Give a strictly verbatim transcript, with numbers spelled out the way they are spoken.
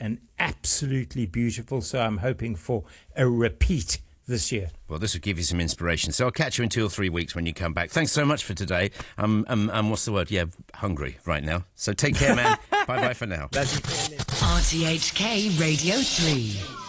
and absolutely beautiful. So I'm hoping for a repeat this year. Well, this will give you some inspiration. So I'll catch you in two or three weeks when you come back. Thanks so much for today. Um, um, um what's the word? Yeah, hungry right now. So take care, man. Bye-bye for now. R T H K Radio three.